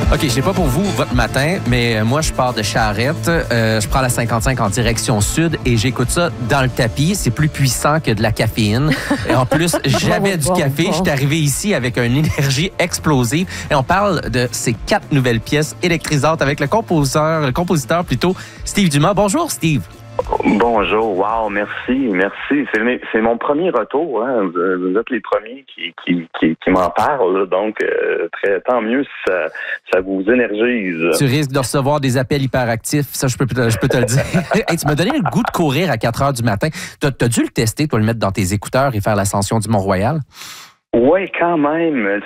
OK, je sais pas pour vous, votre matin, mais moi, je pars de Charrette. Je prends la 55 en direction sud et j'écoute ça dans le tapis. C'est plus puissant que de la caféine. Et en plus, jamais du café. Je suis arrivé ici avec une énergie explosive. Et on parle de ces 4 nouvelles pièces électrisantes avec le compositeur plutôt, Steve Dumas. Bonjour, Steve. Bonjour, wow, merci. C'est mon premier retour, hein. Vous êtes les premiers qui m'en parlent, là. Donc tant mieux si ça vous énergise. Tu risques de recevoir des appels hyperactifs, ça je peux te le dire. Hey, tu m'as donné le goût de courir à 4 heures du matin. T'as dû le tester, toi, le mettre dans tes écouteurs et faire l'ascension du Mont-Royal? Oui, quand même.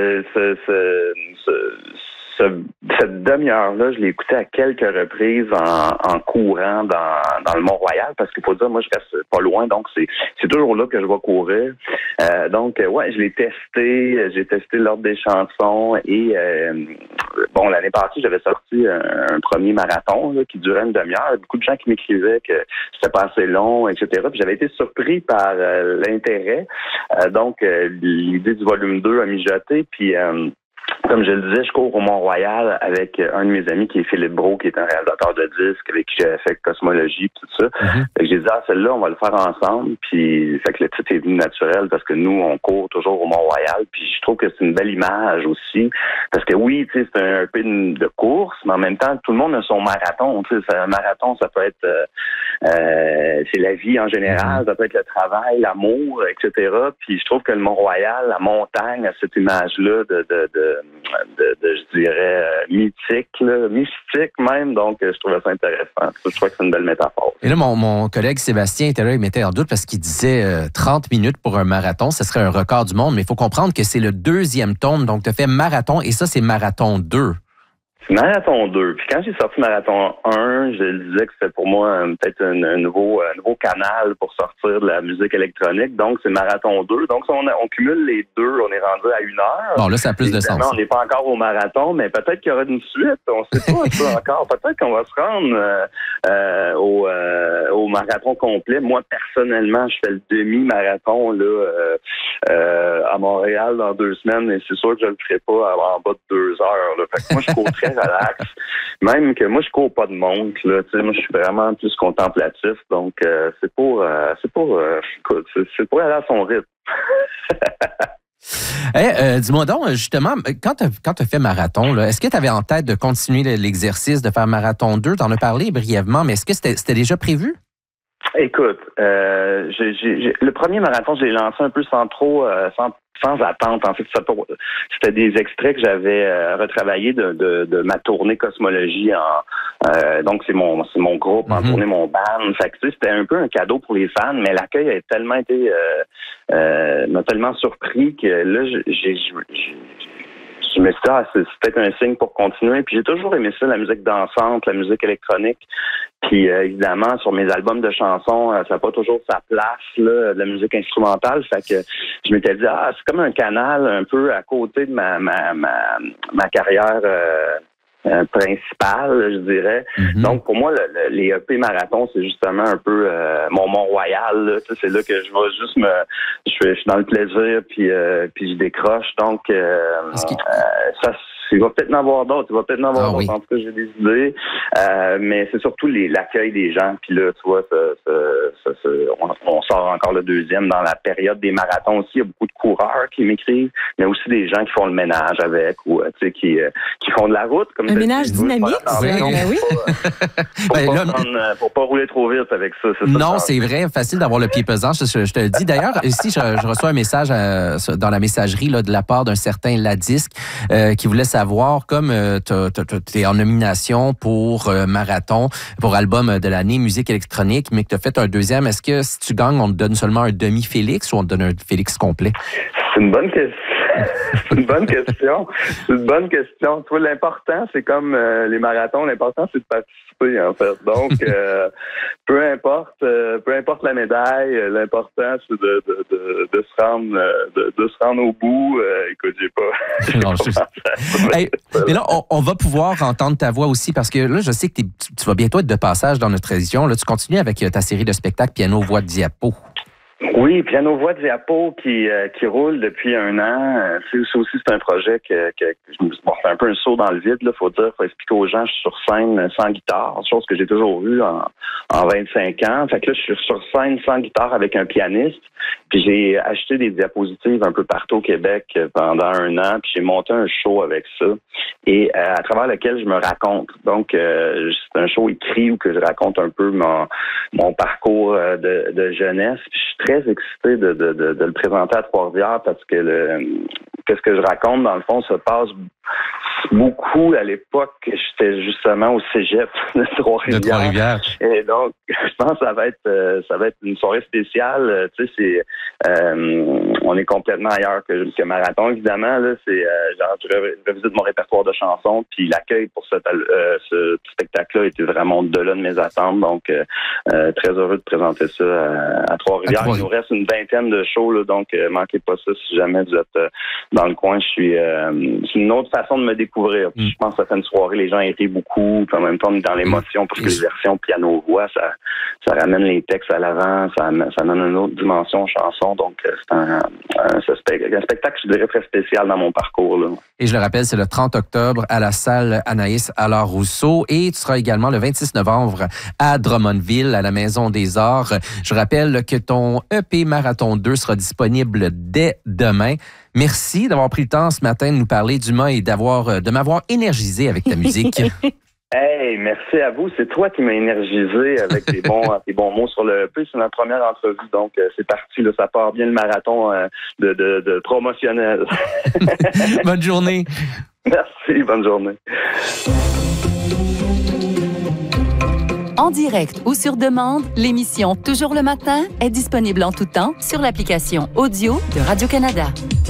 Cette demi-heure-là, je l'ai écouté à quelques reprises en courant dans le Mont-Royal, parce qu'il faut dire, moi, je reste pas loin, donc c'est toujours là que je vais courir. Je l'ai testé, j'ai testé l'ordre des chansons et l'année passée, j'avais sorti un premier marathon là, qui durait une demi-heure. Il y a beaucoup de gens qui m'écrivaient que c'était pas assez long, etc. Puis j'avais été surpris par l'intérêt. L'idée du volume 2 a mijoté, puis comme je le disais, je cours au Mont-Royal avec un de mes amis qui est Philippe Brault, qui est un réalisateur de disques avec qui j'ai fait Cosmologie, tout ça. Fait que j'ai dit, celle-là, on va le faire ensemble. Puis, fait que le titre est venu naturel parce que nous, on court toujours au Mont-Royal. Puis, je trouve que c'est une belle image aussi. Parce que oui, tu sais, c'est un peu de course, mais en même temps, tout le monde a son marathon. Tu sais, un marathon, ça peut être, c'est la vie en général, ça peut être le travail, l'amour, etc. Puis, je trouve que le Mont-Royal, la montagne, a cette image-là je dirais, mythique, là, mystique même. Donc, je trouvais ça intéressant. Je trouvais que c'est une belle métaphore. Et là, mon collègue Sébastien était là, il mettait en doute parce qu'il disait 30 minutes pour un marathon, ce serait un record du monde. Mais il faut comprendre que c'est le 2e tome. Donc, tu as fait marathon et ça, c'est marathon 2. C'est marathon 2. Puis quand j'ai sorti marathon 1, je disais que c'était pour moi peut-être un nouveau canal pour sortir de la musique électronique. Donc, c'est marathon 2. Donc, on cumule les deux. On est rendu à 1 heure. Bon, là, ça a plus de sens. On n'est pas encore au marathon, mais peut-être qu'il y aura une suite. On ne sait pas ça encore. Peut-être qu'on va se rendre au marathon complet. Moi, personnellement, je fais le demi-marathon là à Montréal dans 2 semaines, mais c'est sûr que je le ferai pas en bas de 2 heures. Là. Fait que moi, je cours très relax. Même que moi, je cours pas de montre, là. Tu sais, moi, je suis vraiment plus contemplatif. Donc, c'est pour aller à son rythme. Dis-moi donc, justement, quand tu as fait marathon, là, est-ce que tu avais en tête de continuer l'exercice de faire marathon 2? Tu en as parlé brièvement, mais est-ce que c'était déjà prévu? Écoute, le premier marathon, je l'ai lancé un peu sans attente. En fait, c'était des extraits que j'avais retravaillés de ma tournée Cosmologie. Donc, c'est mon groupe en tournée, mon band. Fait que, tu sais, c'était un peu un cadeau pour les fans, mais l'accueil a tellement été m'a tellement surpris que là, je me suis dit, c'est peut-être un signe pour continuer. Puis j'ai toujours aimé ça, la musique dansante, la musique électronique. Puis évidemment, sur mes albums de chansons, ça n'a pas toujours sa place, là, de la musique instrumentale. Fait que je m'étais dit, c'est comme un canal un peu à côté de ma carrière principale, je dirais. Donc, pour moi, les EP marathon, c'est justement un peu mon Mont-Royal. Là. C'est là que je vais juste je suis dans le plaisir, puis je décroche. Donc, il va peut-être en avoir d'autres. En tout cas, j'ai des idées. Mais c'est surtout l'accueil des gens. Puis là, tu vois, on sort encore le 2e dans la période des marathons aussi. Il y a beaucoup de coureurs qui m'écrivent, mais aussi des gens qui font le ménage avec ou qui font de la route. Comme un ménage dynamique, oui. Pour pas rouler trop vite avec ça. Non, c'est vrai. Facile d'avoir le pied pesant. Je te le dis. D'ailleurs, ici, je reçois un message dans la messagerie là, de la part d'un certain Ladisque qui voulait savoir, comme tu es en nomination pour Marathon, pour album de l'année, musique électronique, mais que tu as fait un 2e, est-ce que si tu gagnes, on te donne seulement un demi-Félix ou on te donne un Félix complet? C'est une bonne question. C'est une bonne question. Tu vois, l'important, c'est comme les marathons, l'important, c'est de participer, en fait. Donc, peu importe la médaille, l'important, c'est de se rendre au bout. Écoute, j'ai pas... Non, mais là, on va pouvoir entendre ta voix aussi, parce que là, je sais que tu vas bientôt être de passage dans notre édition. Là, tu continues avec ta série de spectacles Piano, voix, diapo. Oui, Piano-Voix Diapo qui roule depuis 1 an. Ça aussi, c'est un projet que je me suis fait un peu un saut dans le vide, là, faut expliquer aux gens, je suis sur scène sans guitare, chose que j'ai toujours vue en 25 ans. Fait que là, je suis sur scène sans guitare avec un pianiste. Puis j'ai acheté des diapositives un peu partout au Québec pendant 1 an, puis j'ai monté un show avec ça. Et à travers lequel je me raconte. Donc, c'est un show écrit où que je raconte un peu mon parcours de jeunesse. Puis je suis très excité de le présenter à Trois-Rivières parce que qu'est-ce que je raconte, dans le fond, se passe beaucoup à l'époque que j'étais justement au cégep de Trois-Rivières. Et donc, je pense que ça va être une soirée spéciale. Tu sais, on est complètement ailleurs que Marathon, évidemment. Là, je revisite mon répertoire de chansons, puis l'accueil pour ce spectacle-là était vraiment au-delà de mes attentes. Donc, très heureux de présenter ça à Trois-Rivières. Il nous reste une 20aine de shows, là, donc manquez pas ça si jamais vous êtes dans le coin. C'est une autre façon de me découvrir. Je pense que ça fait une soirée, les gens étaient beaucoup, puis en même temps, on est dans l'émotion, parce que les versions piano-voix, ça ramène les textes à l'avant, ça donne une autre dimension aux chansons. Donc, c'est un spectacle, je dirais, très spécial dans mon parcours, là. Et je le rappelle, c'est le 30 octobre à la salle Anaïs Allard-Rousseau et tu seras également le 26 novembre à Drummondville, à la Maison des Arts. Je rappelle que ton EP Marathon 2 sera disponible dès demain. Merci d'avoir pris le temps ce matin de nous parler d'Uma et de m'avoir énergisé avec ta musique. Hey, merci à vous. C'est toi qui m'as énergisé avec tes bons mots sur le EP. C'est notre première entrevue, donc c'est parti. Là, ça part bien le marathon de promotionnel. Bonne journée. Merci, bonne journée. En direct ou sur demande, l'émission Toujours le matin est disponible en tout temps sur l'application audio de Radio-Canada.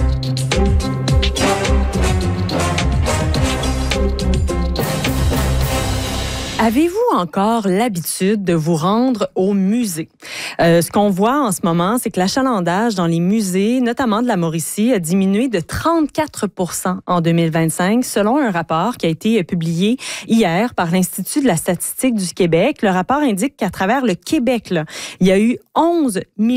Avez-vous encore l'habitude de vous rendre au musée? Ce qu'on voit en ce moment, c'est que l'achalandage dans les musées, notamment de la Mauricie, a diminué de 34% en 2025, selon un rapport qui a été publié hier par l'Institut de la statistique du Québec. Le rapport indique qu'à travers le Québec, là, il y a eu 11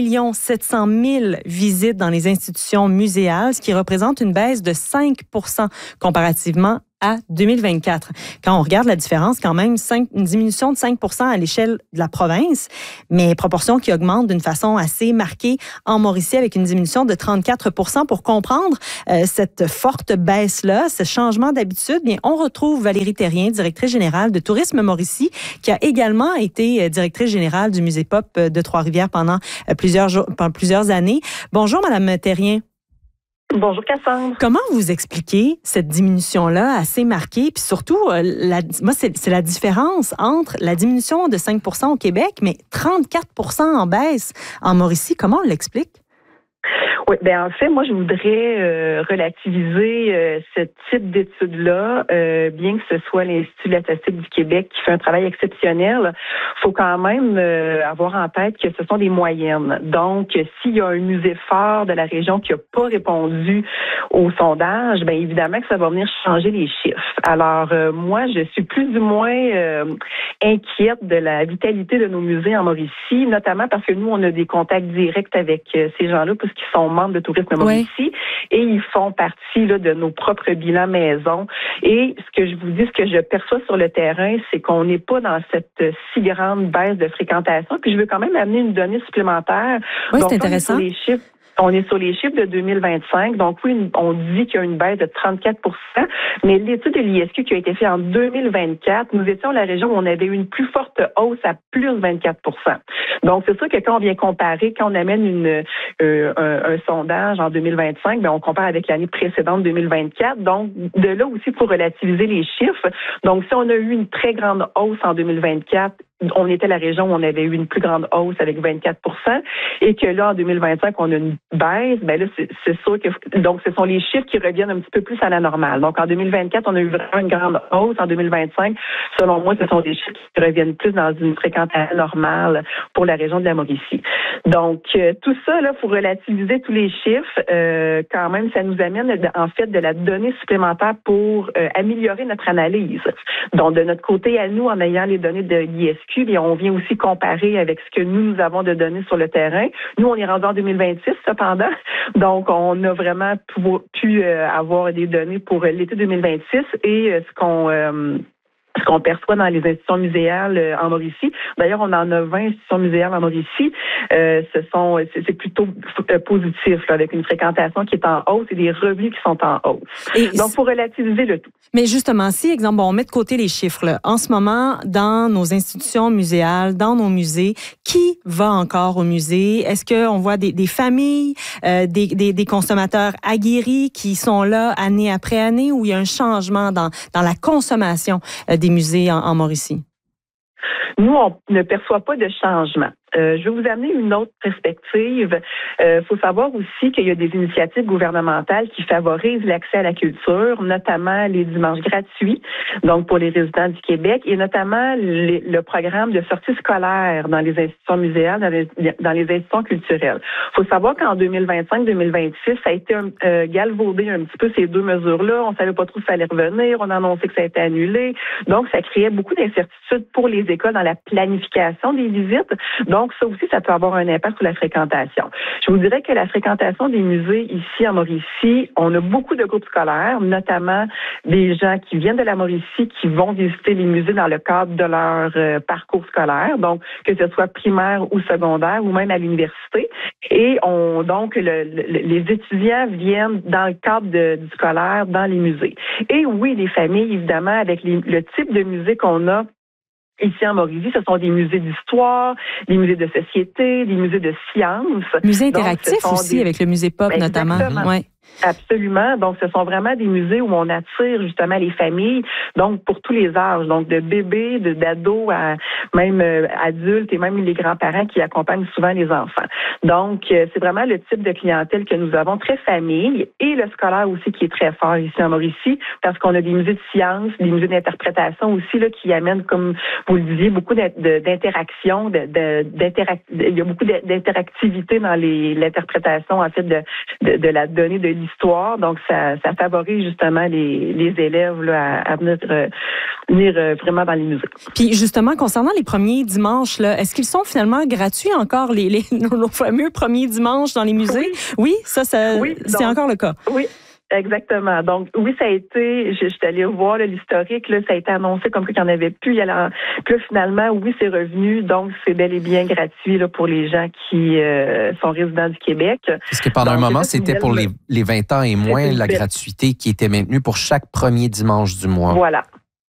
700 000 visites dans les institutions muséales, ce qui représente une baisse de 5% comparativement à 2024. Quand on regarde la différence, quand même, une diminution de 5% à l'échelle de la province, mais proportion qui augmente d'une façon assez marquée en Mauricie avec une diminution de 34%. Pour comprendre cette forte baisse-là, ce changement d'habitude, bien, on retrouve Valérie Thérien, directrice générale de Tourisme Mauricie, qui a également été directrice générale du Musée Pop de Trois-Rivières pendant plusieurs années. Bonjour, Madame Thérien. Bonjour Cassandre. Comment vous expliquez cette diminution-là assez marquée? Puis surtout, moi, c'est la différence entre la diminution de 5% au Québec, mais 34% en baisse en Mauricie. Comment on l'explique? Oui, en fait, moi, je voudrais relativiser ce type d'études-là, bien que ce soit l'Institut de la statistique du Québec qui fait un travail exceptionnel. Il faut quand même avoir en tête que ce sont des moyennes. Donc, s'il y a un musée fort de la région qui n'a pas répondu au sondage, bien évidemment que ça va venir changer les chiffres. Alors, moi, je suis plus ou moins inquiète de la vitalité de nos musées en Mauricie, notamment parce que nous, on a des contacts directs avec ces gens-là, puisqu'ils sont membres de Tourisme Mauricie et ils font partie là, de nos propres bilans maison. Et ce que je vous dis, ce que je perçois sur le terrain, c'est qu'on n'est pas dans cette si grande baisse de fréquentation. Puis je veux quand même amener une donnée supplémentaire. Oui, donc, c'est intéressant. On est sur les chiffres de 2025. Donc oui, on dit qu'il y a une baisse de 34%, mais l'étude de l'ISQ qui a été faite en 2024, nous étions la région où on avait eu une plus forte hausse à plus 24%. Donc c'est sûr que quand on vient comparer, quand on amène un sondage en 2025, bien, on compare avec l'année précédente 2024. Donc de là aussi pour relativiser les chiffres. Donc si on a eu une très grande hausse en 2024, on était la région où on avait eu une plus grande hausse avec 24%, et que là, en 2025, on a une baisse, bien là, c'est sûr que, donc, ce sont les chiffres qui reviennent un petit peu plus à la normale. Donc, en 2024, on a eu vraiment une grande hausse. En 2025, selon moi, ce sont des chiffres qui reviennent plus dans une fréquentation normale pour la région de la Mauricie. Donc, tout ça, là, pour relativiser tous les chiffres, quand même, ça nous amène, en fait, de la donnée supplémentaire pour améliorer notre analyse. Donc, de notre côté, à nous, en ayant les données de l'ISQ, là-dessus, et on vient aussi comparer avec ce que nous avons de données sur le terrain. Nous, on est rendu en 2026, cependant. Donc, on a vraiment pu avoir des données pour l'été 2026 et ce qu'on perçoit dans les institutions muséales en Mauricie. D'ailleurs, on en a 20 institutions muséales en Mauricie. C'est plutôt positif, là, avec une fréquentation qui est en hausse et des revenus qui sont en hausse. Donc, pour relativiser le tout. Mais justement, si, exemple, on met de côté les chiffres, là, en ce moment, dans nos institutions muséales, dans nos musées, qui va encore au musée? Est-ce qu'on voit des familles, des consommateurs aguerris qui sont là année après année, ou il y a un changement dans la consommation des musées en Mauricie? Nous, on ne perçoit pas de changement. Je vais vous amener une autre perspective. Faut savoir aussi qu'il y a des initiatives gouvernementales qui favorisent l'accès à la culture, notamment les dimanches gratuits, donc pour les résidents du Québec, et notamment le programme de sortie scolaire dans les institutions muséales, dans les institutions culturelles. Faut savoir qu'en 2025-2026, ça a été galvaudé un petit peu ces deux mesures-là. On savait pas trop si ça allait revenir. On a annoncé que ça a été annulé. Donc, ça créait beaucoup d'incertitudes pour les écoles dans la planification des visites. Donc, ça aussi, ça peut avoir un impact sur la fréquentation. Je vous dirais que la fréquentation des musées ici en Mauricie, on a beaucoup de groupes scolaires, notamment des gens qui viennent de la Mauricie, qui vont visiter les musées dans le cadre de leur parcours scolaire, donc que ce soit primaire ou secondaire ou même à l'université. Et donc, les étudiants viennent dans le cadre du scolaire dans les musées. Et oui, les familles, évidemment, avec le type de musée qu'on a ici en Mauricie, ce sont des musées d'histoire, des musées de société, des musées de sciences. Musées interactifs aussi, avec le musée Pop notamment. Ouais. Absolument. Donc, ce sont vraiment des musées où on attire justement les familles, donc pour tous les âges, donc de bébés, d'ados à même adultes et même les grands-parents qui accompagnent souvent les enfants. Donc, c'est vraiment le type de clientèle que nous avons, très famille, et le scolaire aussi qui est très fort ici en Mauricie, parce qu'on a des musées de sciences, des musées d'interprétation aussi là qui amènent, comme vous le disiez, beaucoup d'interaction, il y a beaucoup d'interactivité dans l'interprétation en fait de la donnée de l'histoire, donc ça favorise justement les élèves là, à venir vraiment dans les musées. Puis justement, concernant les premiers dimanches, là, est-ce qu'ils sont finalement gratuits encore, nos fameux premiers dimanches dans les musées? Oui, oui, c'est encore le cas. Oui. Exactement. Donc, oui, ça a été, je suis allée voir l'historique, là, ça a été annoncé comme qu'il n'y en avait plus. Puis là, finalement, oui, c'est revenu. Donc, c'est bel et bien gratuit là, pour les gens qui sont résidents du Québec. Parce que pendant un moment, c'était pour les 20 ans et moins la gratuité qui était maintenue pour chaque premier dimanche du mois. Voilà.